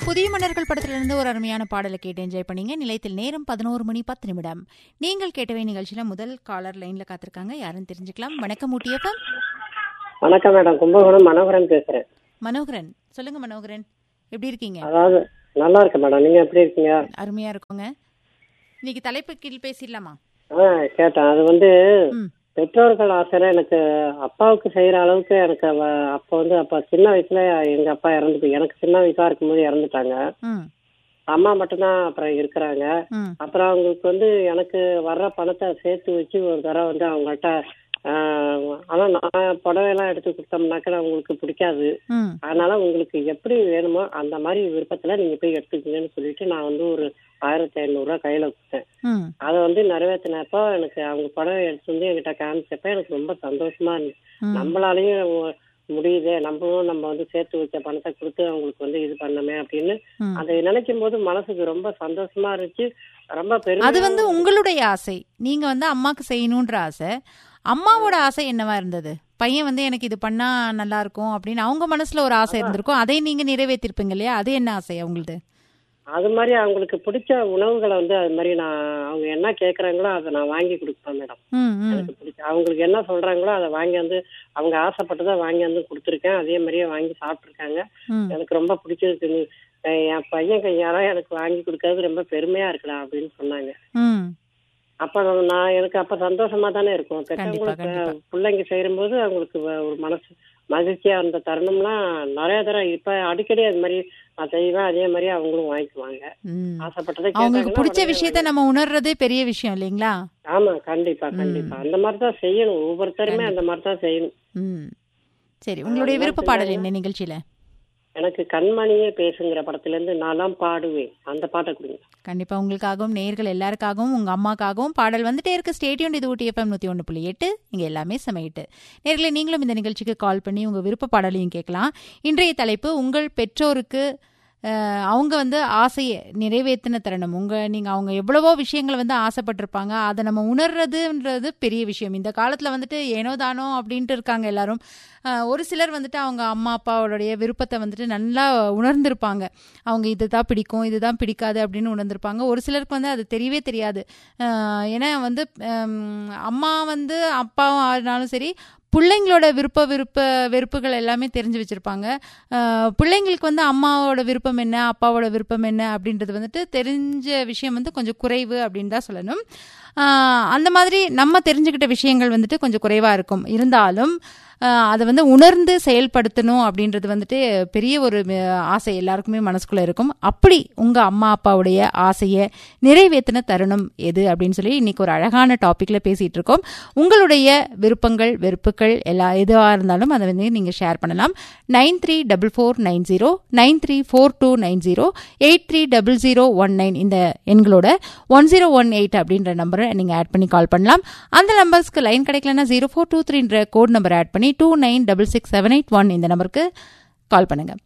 புதிய மன்னர்கள் படத்திலிருந்து ஒரு அருமையான பாடலை கேட்டு என்ஜாய் பண்ணீங்க. நிலையத்தில் நேரம் 11:10. நீங்கள் கேட்டவை நிகழ்ச்சியில முதல் காலர் லைன்ல காத்திருக்காங்க. யாருன்னு தெரிஞ்சுக்கலாம். வணக்கம் ஊட்டியப்பம். வணக்கம் மேடம், கும்பகோணம் மனோகரன் பேசுறேன். மனோகரன், சொல்லுங்க மனோகரன், எப்படி இருக்கீங்க? அதாவது நல்லா இருக்கேன் மேடம், நீங்க எப்படி இருக்கீங்க? அருமையா இருக்குங்க. இன்னைக்கு தலைப்பு கீழ் பேசிடலாமா? கேட்டேன். அது பெற்றோர்கள் ஆசையில எனக்கு அப்பாவுக்கு செய்யற அளவுக்கு எனக்கு அப்ப சின்ன வயசுல எங்க அப்பா இறந்து, எனக்கு சின்ன வயசா இருக்கும்போது இறந்துட்டாங்க. அம்மா மட்டும்தான் அப்புறம் இருக்கிறாங்க. அப்புறம் அவங்களுக்கு எனக்கு வர்ற பணத்தை சேர்த்து வச்சு ஒரு தடவை அவங்கள்ட்ட ஆனா நான் புடவையெல்லாம் எடுத்து கொடுத்தோம்னாக்க அவங்களுக்கு பிடிக்காது. அதனால உங்களுக்கு எப்படி வேணுமோ அந்த மாதிரி விருப்பத்துல நீங்க போய் எடுத்துக்கீங்கன்னு சொல்லிட்டு நான் ஒரு 1500 கையில கொடுத்தேன். அதை நிறைவேற்றினப்போ எனக்கு அவங்க புடவை எடுத்து என்கிட்ட காமிச்சப்ப எனக்கு ரொம்ப சந்தோஷமா இருந்துச்சு. நம்மளாலையும் முடியுதே, நம்மளும் நம்ம சேர்த்து வச்ச பணத்தை கொடுத்து அவங்களுக்கு இது பண்ணமே அப்படின்னு அதை நினைக்கும் போது மனசுக்கு ரொம்ப சந்தோஷமா இருந்துச்சு. ரொம்ப பெரிய அது உங்களுடைய ஆசை, நீங்க அம்மாக்கு செய்யணும்ன்ற ஆசை. அம்மாவோட ஆசை என்னவா இருந்தது? பையன் எனக்கு இது பண்ணா நல்லா இருக்கும் அப்படின்னு அவங்க மனசுல ஒரு ஆசை இருந்திருக்கும். அதை நீங்க நிறைவேற்றிருப்பீங்க இல்லையா? அது என்ன ஆசை அவங்களுக்கு? அது மாதிரி அவங்களுக்கு பிடிச்ச உணவுகளை அது மாதிரி அவங்க என்ன கேக்குறாங்களோ அதை நான் வாங்கி கொடுப்பேன் மேடம். எனக்கு பிடிச்ச அவங்களுக்கு என்ன சொல்றாங்களோ அதை வாங்கி அவங்க ஆசைப்பட்டதை வாங்கி கொடுத்துருக்கேன். அதே மாதிரியே வாங்கி சாப்பிட்டுருக்காங்க. எனக்கு ரொம்ப பிடிச்சிருக்கு. என் பையன் கையால எனக்கு வாங்கி கொடுக்கறது ரொம்ப பெருமையா இருக்குடா அப்படின்னு சொன்னாங்க. அப்ப எனக்கு அப்ப சந்தோஷமா தானே இருக்கும். பெற்றவங்களுக்கு பிள்ளைங்க செய்யும்போது அவங்களுக்கு ஒரு மனசு மகிழ்ச்சியா இருந்த தருணம்லாம் நிறைய தடவை இப்ப அடிக்கடி அது மாதிரி நான் செய்வேன். அதே மாதிரி அவங்களும் வாங்கிக்குவாங்க. ஆசைப்பட்டதை அவங்களுக்கு பிடிச்ச விஷயத்த நம்ம உணர்றதே பெரிய விஷயம் இல்லைங்களா? ஆமா, கண்டிப்பா கண்டிப்பா அந்த மாதிரிதான் செய்யணும். ஒவ்வொருத்தருமே அந்த மாதிரிதான் செய்யணும். சரி, உங்களுடைய விருப்ப பாடல் என்ன நிகழ்ச்சியில? எனக்கு கண்மணியே பேசுங்கிற படத்துல இருந்து நான் பாடுவேன் அந்த பாட்டை கொடுங்க. கண்டிப்பா உங்களுக்காகவும் நேயர்கள் எல்லாருக்காகவும் உங்க அம்மாக்காகவும் பாடல் வந்துட்டே இருக்கு. ஸ்டேடியம் இது ஊட்டி FM 101.8. இங்க எல்லாமே சமையிட்டு. நேயர்களே, நீங்களும் இந்த நிகழ்ச்சிக்கு கால் பண்ணி உங்க விருப்ப பாடலையும் கேட்கலாம். இன்றைய தலைப்பு உங்கள் பெற்றோருக்கு அவங்க ஆசையை நிறைவேற்றின தருணம். நீங்க அவங்க எவ்வளவோ விஷயங்களை ஆசைப்பட்டிருப்பாங்க. அதை நம்ம உணர்றதுன்றது பெரிய விஷயம். இந்த காலத்துல ஏனோ தானோ அப்படின்ட்டு இருக்காங்க எல்லாரும். ஒரு சிலர் அவங்க அம்மா அப்பாவோடைய விருப்பத்தை நல்லா உணர்ந்திருப்பாங்க. அவங்க இதுதான் பிடிக்கும், இதுதான் பிடிக்காது அப்படின்னு உணர்ந்திருப்பாங்க. ஒரு சிலருக்கு அது தெரியவே தெரியாது. ஏன்னா அம்மா அப்பாவும் ஆனாலும் சரி, பிள்ளைங்களோட வெறுப்புகள் எல்லாமே தெரிஞ்சு வச்சிருப்பாங்க. பிள்ளைங்களுக்கு அம்மாவோட விருப்பம் என்ன, அப்பாவோட விருப்பம் என்ன அப்படின்றது தெரிஞ்ச விஷயம் கொஞ்சம் குறைவு அப்படின்னு தான் சொல்லணும். அந்த மாதிரி நம்ம தெரிஞ்சுக்கிட்ட விஷயங்கள் கொஞ்சம் குறைவா இருக்கும். இருந்தாலும் அதை உணர்ந்து செயல்படுத்தணும் அப்படின்றது பெரிய ஒரு ஆசை எல்லாருக்குமே மனசுக்குள்ள இருக்கும். அப்படி உங்க அம்மா அப்பாவுடைய ஆசையை நிறைவேற்றின தருணம் எது அப்படின்னு சொல்லி இன்னைக்கு ஒரு அழகான டாபிக்ல பேசிட்டு இருக்கோம். உங்களுடைய விருப்பங்கள் வெறுப்புகள் எதுவா இருந்தாலும் அதை நீங்க ஷேர் பண்ணலாம். 934490 934290 830019 இந்த எண்களோட 1018 அப்படின்ற நம்பரை நீங்க ஆட் பண்ணி கால் பண்ணலாம். அந்த நம்பர்ஸ்க்கு லைன் கிடைக்கலன்னா 0423 கோட் நம்பர் ஆட் பண்ணி 296678 இந்த நம்பருக்கு கால் பண்ணுங்க.